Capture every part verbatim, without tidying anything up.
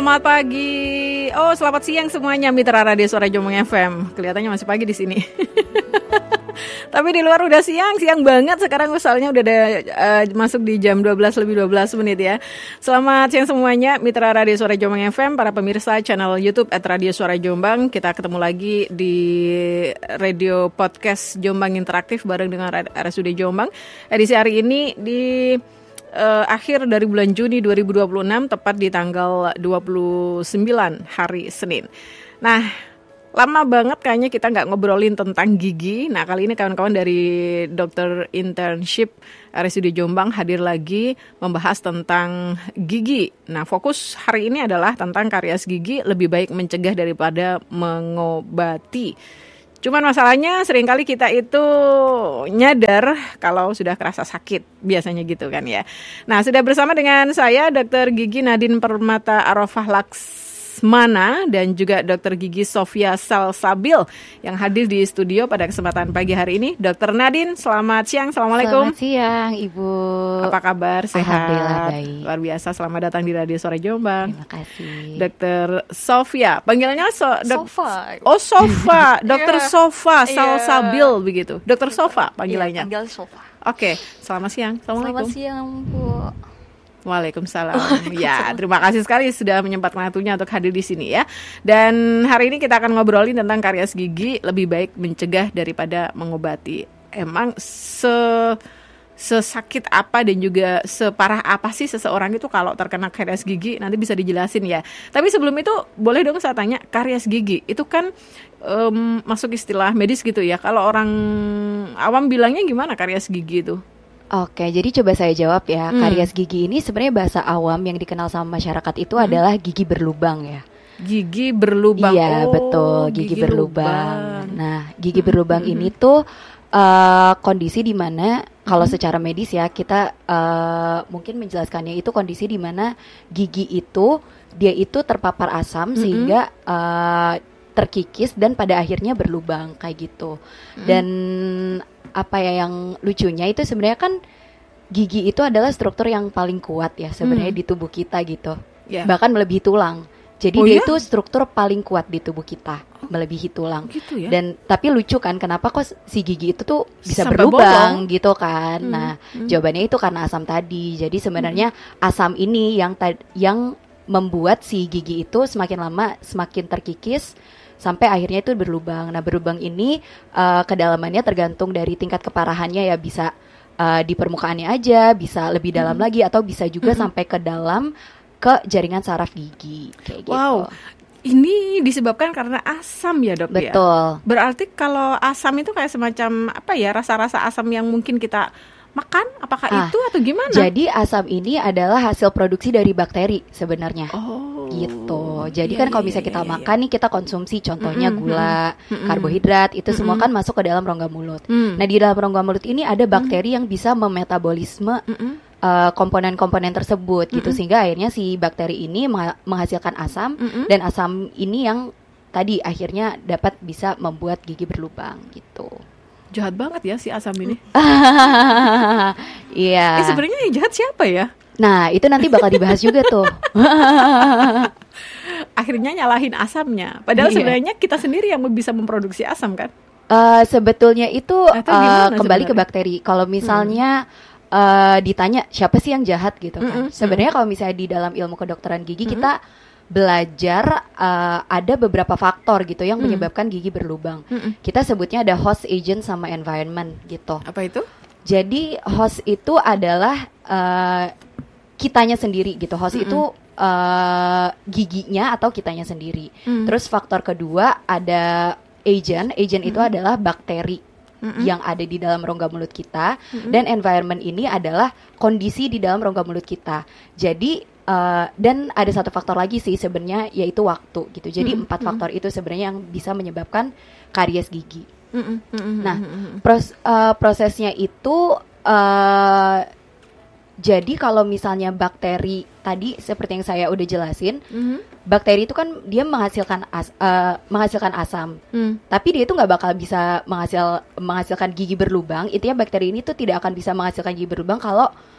Selamat pagi. Oh, selamat siang semuanya mitra Radio Suara Jombang F M. Kelihatannya masih pagi di sini. Tapi di luar udah siang, siang banget. Sekarang misalnya udah ada uh, masuk di jam dua belas lebih dua belas menit ya. Selamat siang semuanya mitra Radio Suara Jombang F M, para pemirsa channel YouTube at Radio Suara Jombang. Kita ketemu lagi di Radio Podcast Jombang Interaktif bareng dengan R S U D Jombang. Edisi hari ini di Uh, akhir dari bulan Juni dua ribu dua puluh enam, tepat di tanggal dua puluh sembilan hari Senin. Nah, lama banget kayaknya kita nggak ngobrolin tentang gigi. Nah, kali ini kawan-kawan dari Dokter Internship R S U D Jombang hadir lagi membahas tentang gigi. Nah, fokus hari ini adalah tentang karies gigi, lebih baik mencegah daripada mengobati. Cuman masalahnya seringkali kita itu nyadar kalau sudah kerasa sakit, biasanya gitu kan ya. Nah, sudah bersama dengan saya Dokter Gigi Nadine Permata Arofah Laksmana dan juga Dokter Gigi Sofia Salsabil yang hadir di studio pada kesempatan pagi hari ini. Dokter Nadine, selamat siang. Assalamualaikum. Selamat siang, Ibu. Apa kabar? Sehat? Alhamdulillah baik. Luar biasa, selamat datang di Radio Suara Jombang. Terima kasih. Dokter Sofia, panggilannya so, dok- Sofa. Oh, Sofa. Dokter Yeah. Sofa Yeah. Salsabil begitu. Dokter Sofa panggilannya. Iya, panggil Sofa. Oke, selamat siang. Assalamualaikum. Selamat siang, Bu. Waalaikumsalam. Ya, terima kasih sekali sudah menyempatkan waktunya untuk hadir di sini ya. Dan hari ini kita akan ngobrolin tentang karies gigi, lebih baik mencegah daripada mengobati. Emang se sesakit apa dan juga separah apa sih seseorang itu kalau terkena karies gigi? Nanti bisa dijelasin ya. Tapi sebelum itu boleh dong saya tanya, karies gigi itu kan um, masuk istilah medis gitu ya. Kalau orang awam bilangnya gimana karies gigi itu? Oke, jadi coba saya jawab ya. Hmm. Karies gigi ini sebenarnya bahasa awam yang dikenal sama masyarakat itu Hmm. adalah gigi berlubang ya. Gigi berlubang. Iya, Oh, betul, gigi, gigi berlubang. lubang. Nah, gigi Hmm, berlubang hmm, ini tuh uh, kondisi di mana kalau secara medis ya kita uh, mungkin menjelaskannya itu kondisi di mana gigi itu dia itu terpapar asam Mm-mm. sehingga uh, terkikis dan pada akhirnya berlubang kayak gitu. Mm. Dan apa ya yang lucunya itu sebenarnya kan gigi itu adalah struktur yang paling kuat ya sebenarnya Hmm. di tubuh kita gitu. Ya. Bahkan melebihi tulang. Jadi Oh dia iya? itu struktur paling kuat di tubuh kita, melebihi tulang. Gitu ya. Dan tapi lucu kan kenapa kok si gigi itu tuh bisa Sampai berlubang gitu kan. Hmm, Nah, hmm. jawabannya itu karena asam tadi. Jadi sebenarnya asam ini yang ta- yang membuat si gigi itu semakin lama semakin terkikis sampai akhirnya itu berlubang. Nah, berlubang ini uh, kedalamannya tergantung dari tingkat keparahannya ya, bisa uh, di permukaannya aja, bisa lebih dalam Hmm. lagi atau bisa juga Hmm. sampai ke dalam ke jaringan saraf gigi kayak gitu. Wow. Ini disebabkan karena asam ya, Dok ya. Betul. Berarti kalau asam itu kayak semacam apa ya, rasa-rasa asam yang mungkin kita makan, apakah Ah, itu atau gimana? Jadi asam ini adalah hasil produksi dari bakteri sebenarnya. Oh. Gitu. Jadi Iya, kan kalau iya, misalnya kita iya, makan nih kita konsumsi contohnya Mm-mm, gula, mm-mm. karbohidrat itu semua Mm-mm. kan masuk ke dalam rongga mulut. Hmm. Nah, di dalam rongga mulut ini ada bakteri yang bisa memetabolisme Mm-mm. uh, komponen-komponen tersebut gitu Mm-mm. sehingga akhirnya si bakteri ini mengha- menghasilkan asam Mm-mm. dan asam ini yang tadi akhirnya dapat bisa membuat gigi berlubang gitu. Jahat banget ya si asam ini. Iya. Eh sebenarnya yang jahat siapa ya? Nah, itu nanti bakal dibahas juga tuh. Akhirnya nyalahin asamnya. Padahal Iya. sebenarnya kita sendiri yang bisa memproduksi asam kan? Eh, sebetulnya itu Atau eh, gimana kembali ke sebenarnya? bakteri. Kalau misalnya eh, ditanya siapa sih yang jahat gitu kan. Mm-mm, Sebenarnya kalau misalnya di dalam ilmu kedokteran gigi Mm-mm. kita belajar eh, ada beberapa faktor gitu yang Mm. menyebabkan gigi berlubang. Mm-mm. Kita sebutnya ada host agent sama environment gitu. Apa itu? Jadi host itu adalah eh, kitanya sendiri gitu. Host Mm-mm. itu eh, giginya atau kitanya sendiri. Mm. Terus faktor kedua ada agent. Agent itu Mm-mm. adalah bakteri Mm-mm. yang ada di dalam rongga mulut kita. Mm-mm. Dan environment ini adalah kondisi di dalam rongga mulut kita. Jadi eh, dan ada satu faktor lagi sih sebenarnya yaitu waktu gitu. Jadi Mm-mm. empat faktor itu sebenarnya yang bisa menyebabkan karies gigi. Mm-mm. Mm-mm. Nah, Mm-mm. Pros, eh, prosesnya itu eh, jadi kalau misalnya bakteri tadi seperti yang saya udah jelasin, Mhm. bakteri itu kan dia menghasilkan as, eh, menghasilkan asam, Mm. tapi dia itu nggak bakal bisa menghasil menghasilkan gigi berlubang. Intinya bakteri ini tuh tidak akan bisa menghasilkan gigi berlubang kalau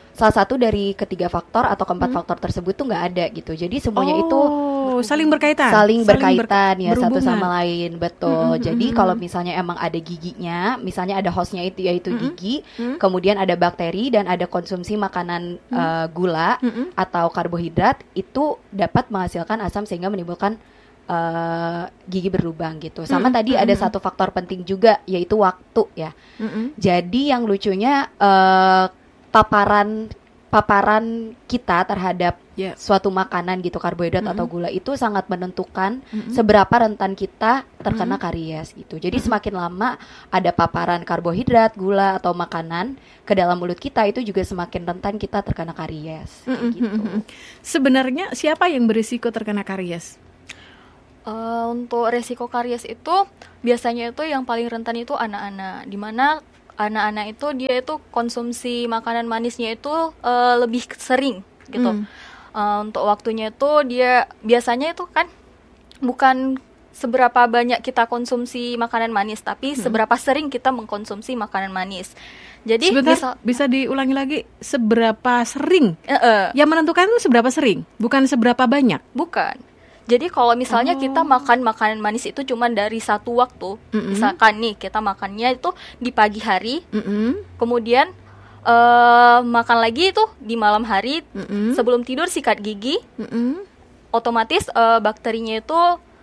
salah satu dari ketiga faktor atau keempat hmm. faktor tersebut tuh nggak ada gitu. Jadi semuanya oh, itu saling berkaitan, saling berkaitan saling ber- ya satu sama lain, betul. Hmm, Jadi hmm, kalau hmm. misalnya emang ada giginya, misalnya ada hostnya itu yaitu hmm, gigi, hmm. kemudian ada bakteri dan ada konsumsi makanan hmm. uh, gula hmm. atau karbohidrat, itu dapat menghasilkan asam sehingga menimbulkan Uh, gigi berlubang gitu. Sama mm-hmm. tadi ada mm-hmm. satu faktor penting juga, yaitu waktu ya. Mm-hmm. Jadi yang lucunya uh, paparan paparan kita terhadap yeah. suatu makanan gitu, karbohidrat mm-hmm. atau gula itu sangat menentukan mm-hmm. seberapa rentan kita terkena mm-hmm. karies gitu. Jadi mm-hmm. semakin lama ada paparan karbohidrat, gula atau makanan ke dalam mulut kita, itu juga semakin rentan kita terkena karies. Mm-hmm. Gitu. Sebenarnya siapa yang berisiko terkena karies? Uh, untuk resiko karies itu biasanya itu yang paling rentan itu anak-anak, dimana anak-anak itu dia itu konsumsi makanan manisnya itu uh, lebih sering gitu. Mm. Uh, untuk waktunya itu dia biasanya itu kan bukan seberapa banyak kita konsumsi makanan manis, tapi mm. seberapa sering kita mengkonsumsi makanan manis. Jadi sebentar, misal, bisa diulangi lagi, seberapa sering? Uh, uh, yang menentukan itu seberapa sering, bukan seberapa banyak. Bukan. Jadi kalau misalnya oh. kita makan makanan manis itu cuma dari satu waktu, mm-hmm. misalkan nih kita makannya itu di pagi hari, mm-hmm. kemudian uh, makan lagi itu di malam hari, mm-hmm. sebelum tidur sikat gigi, mm-hmm. otomatis uh, bakterinya itu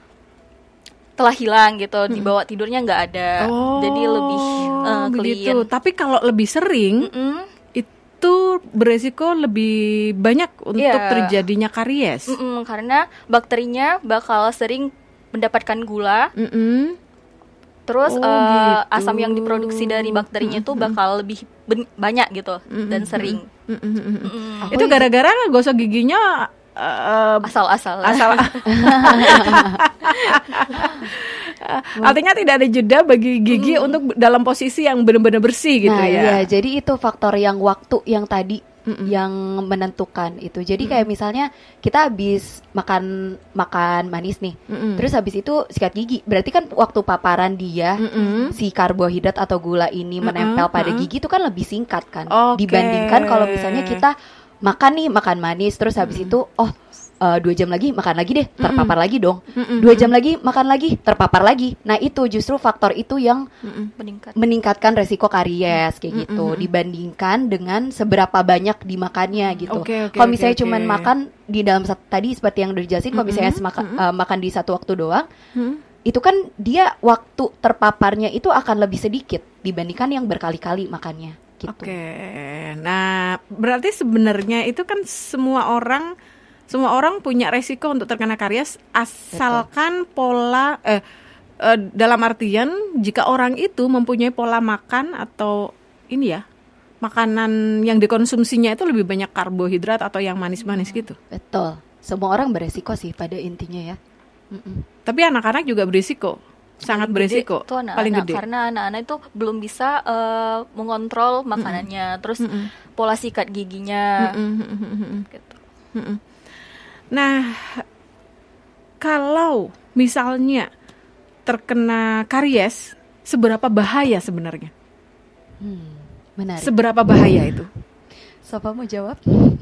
telah hilang gitu, mm-hmm. di bawah tidurnya nggak ada, oh, jadi lebih uh, clean. Tapi kalau lebih sering, mm-hmm. itu beresiko lebih banyak untuk yeah. terjadinya karies. Mm-mm, karena bakterinya bakal sering mendapatkan gula. Mm-mm. Terus oh, uh, gitu. Asam yang diproduksi dari bakterinya itu bakal lebih ben- banyak gitu mm-mm. dan sering. Mm-mm. Mm-mm. Itu gara-gara gosok giginya uh, asal-asal. Asal. Artinya tidak ada jeda bagi gigi mm. untuk dalam posisi yang benar-benar bersih gitu nah, ya. Iya, jadi itu faktor yang waktu yang tadi Mm-mm. yang menentukan itu. Jadi Mm-mm. kayak misalnya kita habis makan makan manis nih, Mm-mm. terus habis itu sikat gigi. Berarti kan waktu paparan dia Mm-mm. si karbohidrat atau gula ini Mm-mm. menempel pada Mm-mm. gigi itu kan lebih singkat kan, okay. dibandingkan kalau misalnya kita makan nih makan manis terus habis Mm-mm. itu oh Uh, dua jam lagi makan lagi deh, terpapar Mm-mm. lagi dong. Mm-mm. Dua jam lagi makan lagi, terpapar lagi. Nah itu justru faktor itu yang Meningkat. meningkatkan resiko karies kayak Mm-mm. gitu, dibandingkan dengan seberapa banyak dimakannya gitu. Okay, okay, kalau misalnya okay, cuman okay. makan di dalam tadi seperti yang udah dijelasin, kalau misalnya semaka, uh, makan di satu waktu doang, Mm-mm. itu kan dia waktu terpaparnya itu akan lebih sedikit dibandingkan yang berkali-kali makannya. Gitu. Oke, okay. Nah berarti sebenarnya itu kan semua orang Semua orang punya resiko untuk terkena karies asalkan Betul. pola eh, eh dalam artian jika orang itu mempunyai pola makan atau ini ya makanan yang dikonsumsinya itu lebih banyak karbohidrat atau yang manis-manis gitu. Betul. Semua orang beresiko sih pada intinya ya. Mm-mm. Tapi anak-anak juga beresiko. Sangat paling beresiko. Gede, itu anak-anak, paling gede. Karena anak-anak itu belum bisa uh, mengontrol makanannya, Mm-mm. terus Mm-mm. pola sikat giginya. Mm-mm. Gitu. Mm-mm. Nah, kalau misalnya terkena karies, seberapa bahaya sebenarnya? Hmm, menarik. Seberapa bahaya itu? Siapa mau jawab?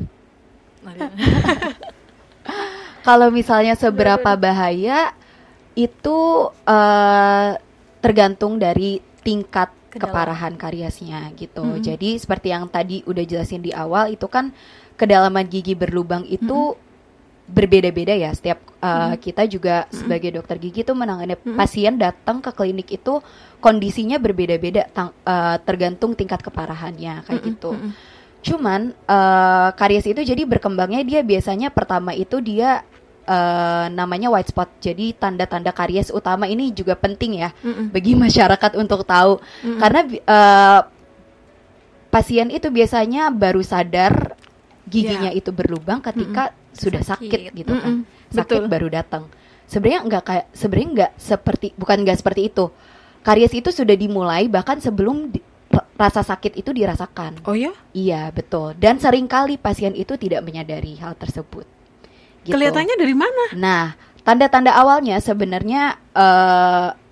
Kalau misalnya seberapa bahaya, itu uh, tergantung dari tingkat keparahan kariesnya gitu. Mm-hmm. Jadi seperti yang tadi udah jelasin di awal, itu kan kedalaman gigi berlubang itu mm-hmm. berbeda-beda ya. Setiap uh, hmm. kita juga sebagai dokter gigi tuh menangani hmm. pasien datang ke klinik itu kondisinya berbeda-beda tang- uh, tergantung tingkat keparahannya kayak hmm. gitu. Hmm. Cuman uh, karies itu jadi berkembangnya dia biasanya pertama itu dia uh, namanya white spot. Jadi tanda-tanda karies utama ini juga penting ya hmm. bagi masyarakat untuk tahu hmm. karena uh, pasien itu biasanya baru sadar giginya yeah. itu berlubang ketika mm-mm. sudah sakit, sakit gitu kan. Mm-mm. Sakit Betul. baru datang. Sebenarnya enggak kayak sebenarnya enggak seperti bukan enggak seperti itu. Karies itu sudah dimulai bahkan sebelum di, rasa sakit itu dirasakan. Oh ya? Iya, betul. Dan seringkali pasien itu tidak menyadari hal tersebut. Gitu. Kelihatannya dari mana? Nah, tanda-tanda awalnya sebenarnya uh,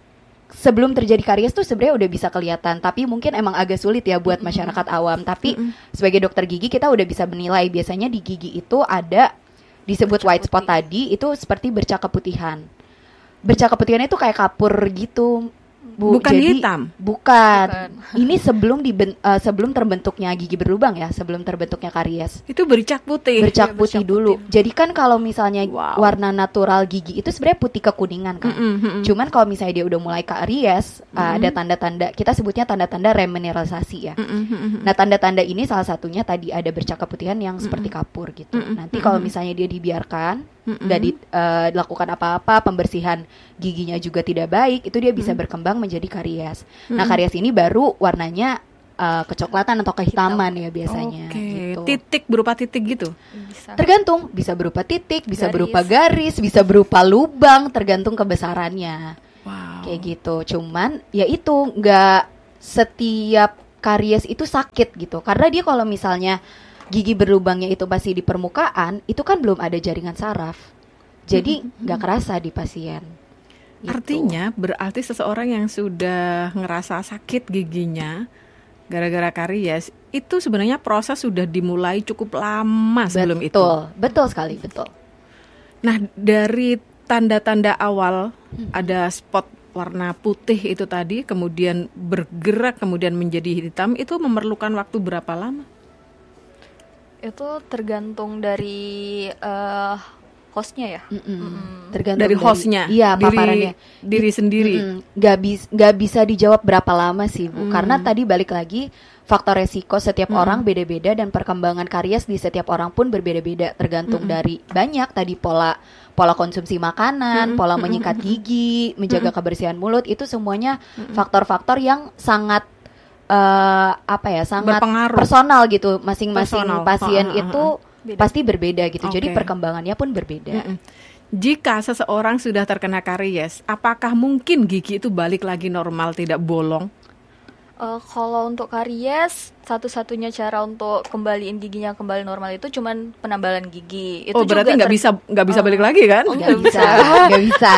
sebelum terjadi karies tuh sebenarnya udah bisa kelihatan, tapi mungkin emang agak sulit ya buat Mm-mm. masyarakat awam. Tapi Mm-mm. sebagai dokter gigi kita udah bisa menilai, biasanya di gigi itu ada disebut Bercak white spot putih. tadi, itu seperti bercak keputihan. Bercak keputihan itu kayak kapur gitu, Bu. Bukan Jadi, hitam. Bukan. Bukan. Ini sebelum diben- uh, sebelum terbentuknya gigi berlubang ya, sebelum terbentuknya karies. Itu bercak putih. Bercak Iya, putih bercak dulu. putih. Jadi kan kalau misalnya Wow. warna natural gigi itu sebenarnya putih kekuningan kan. Mm-mm, mm-mm. Cuman kalau misalnya dia udah mulai karies, uh, Mm-mm. ada tanda-tanda, kita sebutnya tanda-tanda remineralisasi ya. Mm-mm, mm-mm. Nah, tanda-tanda ini salah satunya tadi ada bercak keputihan yang seperti kapur gitu. Mm-mm. Nanti kalau misalnya dia dibiarkan, Mm-mm. nggak di- uh, dilakukan apa-apa, pembersihan giginya juga tidak baik, itu dia bisa berkembang menjadi karies. Nah, karies ini baru warnanya uh, kecoklatan atau kehitaman ya biasanya. Oke, Gitu. titik berupa titik gitu. Bisa. Tergantung, bisa berupa titik, bisa Garis. berupa garis, bisa berupa lubang, tergantung kebesarannya. Wow. Kayak gitu. Cuman ya itu nggak setiap karies itu sakit gitu. Karena dia kalau misalnya gigi berlubangnya itu masih di permukaan, itu kan belum ada jaringan saraf. Jadi nggak kerasa di pasien. Gitu. Artinya berarti seseorang yang sudah ngerasa sakit giginya gara-gara karies itu sebenarnya proses sudah dimulai cukup lama sebelum itu. betul, betul sekali, betul. Nah, dari tanda-tanda awal ada spot warna putih itu tadi, kemudian bergerak, kemudian menjadi hitam, itu memerlukan waktu berapa lama? Itu tergantung dari eh, hostnya ya. Mm-mm. Mm-mm. Tergantung Dari hostnya, iya, diri, paparannya. diri sendiri. Mm-mm. Nggak bis, nggak bisa dijawab berapa lama sih, Bu. Mm. Karena tadi balik lagi faktor resiko setiap Mm. orang beda-beda dan perkembangan karies di setiap orang pun berbeda-beda, tergantung Mm-mm. dari banyak tadi pola pola konsumsi makanan, Mm-mm. pola menyikat gigi, menjaga kebersihan mulut, itu semuanya faktor-faktor yang sangat eh, apa ya, sangat Berpengaruh. personal gitu. Masing-masing Personal. pasien Ha, ha, ha. itu Beda. pasti berbeda gitu. Jadi Oke. perkembangannya pun berbeda. Mm-mm. Jika seseorang sudah terkena karies, apakah mungkin gigi itu balik lagi normal, tidak bolong? Eh, kalau untuk karies, satu-satunya cara untuk kembaliin giginya kembali normal itu cuman penambalan gigi. Itu Oh, berarti juga nggak ter- bisa nggak bisa Oh. balik lagi kan? Oh, Nggak Nggak bisa, bisa. nggak bisa.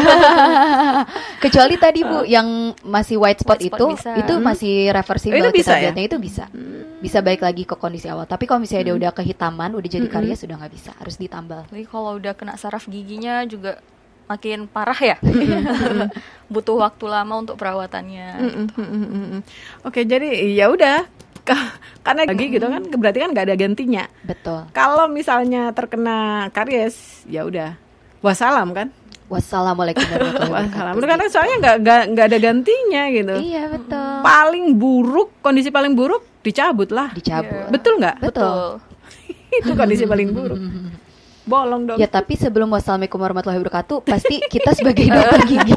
Kecuali tadi Bu, yang masih white spot, White spot itu, bisa. itu Hmm. masih reversible. Oh, itu bisa kita ya? lihatnya itu bisa, bisa balik lagi ke kondisi awal. Tapi kalau misalnya dia udah kehitaman, udah jadi Hmm. karies, sudah nggak bisa, harus ditambal. Jadi kalau udah kena saraf giginya juga makin parah ya. Butuh waktu lama untuk perawatannya. Mm-mm, mm-mm, mm-mm. Oke, jadi ya udah. Ka- Karena lagi gitu kan, berarti kan nggak ada gantinya. Betul. Kalau misalnya terkena karies, ya udah, wassalam kan? Wassalamualaikum warahmatullahi Wassalam. wabarakatuh. Karena soalnya nggak nggak nggak ada gantinya gitu. Iya betul. Paling buruk, kondisi paling buruk dicabut lah. Dicabut. Betul nggak? Betul. Itu kondisi paling buruk. Bolong dong. Ya tapi sebelum wassalamualaikum warahmatullahi wabarakatuh, pasti kita sebagai dokter gigi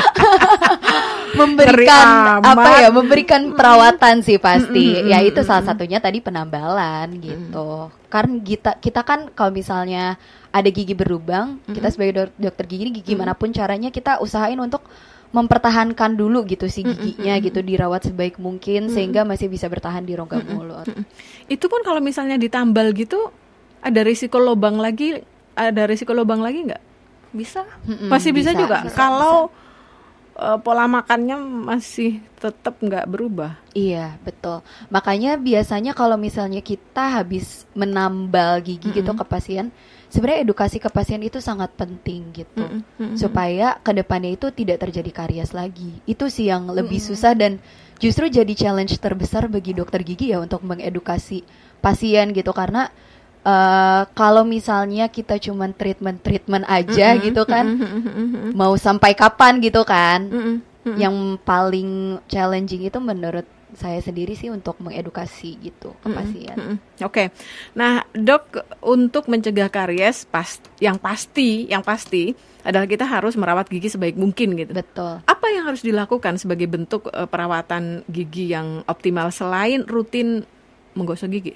memberikan Ngeri amat. apa ya, memberikan perawatan sih pasti. Ya itu salah satunya tadi penambalan gitu. Karena kita kita kan kalau misalnya ada gigi berlubang, kita sebagai dok- dokter gigi, gigi manapun caranya kita usahain untuk mempertahankan dulu gitu si giginya gitu, dirawat sebaik mungkin sehingga masih bisa bertahan di rongga mulut. Itu pun kalau misalnya ditambal gitu, ada risiko lubang lagi, ada risiko lubang lagi nggak? Bisa. Mm-mm, Masih bisa, juga. bisa, Kalau uh, pola makannya masih tetap nggak berubah. Iya, betul. Makanya biasanya kalau misalnya kita habis menambal gigi gitu ke pasien, sebenarnya edukasi ke pasien itu sangat penting gitu. Mm-mm, mm-mm. Supaya kedepannya itu tidak terjadi karies lagi. Itu sih yang lebih susah dan justru jadi challenge terbesar bagi dokter gigi ya untuk mengedukasi pasien gitu. Karena eh, kalau misalnya kita cuman treatment-treatment aja Mm-mm, gitu kan, mm-mm, mm-mm, mm-mm. mau sampai kapan gitu kan. Mm-mm, mm-mm. Yang paling challenging itu menurut saya sendiri sih untuk mengedukasi gitu ke pasien. Mm-mm. Oke, nah dok, untuk mencegah karies, pas, yang pasti, yang pasti adalah kita harus merawat gigi sebaik mungkin gitu. Betul. Apa yang harus dilakukan sebagai bentuk uh, perawatan gigi yang optimal selain rutin menggosok gigi?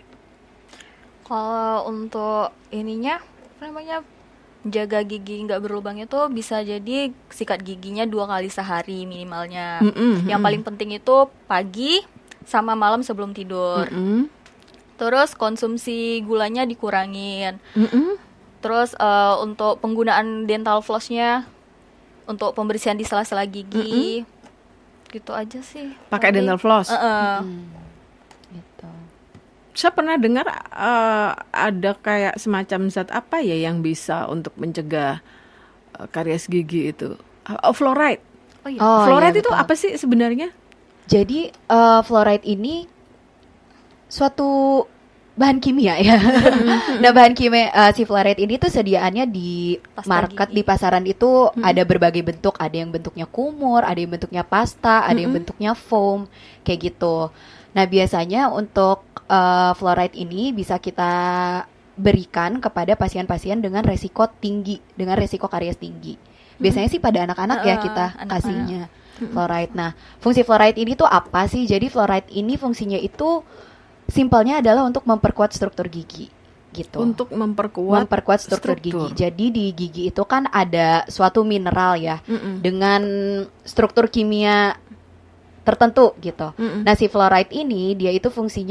Kalau untuk ininya, apa namanya, jaga gigi nggak berlubang itu bisa jadi sikat giginya dua kali sehari minimalnya. Mm-mm, Yang mm-mm. paling penting itu pagi sama malam sebelum tidur. Mm-mm, Terus konsumsi gulanya dikurangin. mm-mm. Terus eh, untuk penggunaan dental flossnya untuk pembersihan di sela-sela gigi gitu aja sih. Pakai dental floss. Uh-uh. Hmm. Gitu. Saya pernah dengar uh, ada kayak semacam zat apa ya yang bisa untuk mencegah uh, karies gigi itu? Uh, fluoride. Oh iya. Oh, Fluoride iya, itu betul. apa sih sebenarnya? Jadi uh, fluoride ini suatu bahan kimia ya. Nah, bahan kimia uh, si fluoride ini tuh sediaannya di Pasta market gigi. di pasaran itu ada berbagai bentuk, ada yang bentuknya kumur, ada yang bentuknya pasta, ada yang bentuknya foam, kayak gitu. Nah, biasanya untuk uh, fluoride ini bisa kita berikan kepada pasien-pasien dengan resiko tinggi, dengan resiko karies tinggi. Biasanya sih pada anak-anak ya Uh, kita anak-anak. kasihnya fluoride. Nah, fungsi fluoride ini tuh apa sih? Jadi fluoride ini fungsinya itu simpelnya adalah untuk memperkuat struktur gigi gitu. Untuk memperkuat memperkuat struktur, struktur. gigi. Jadi di gigi itu kan ada suatu mineral ya Mm-mm. dengan struktur kimia tertentu gitu. Mm-mm. Nah, si fluoride ini dia itu fungsinya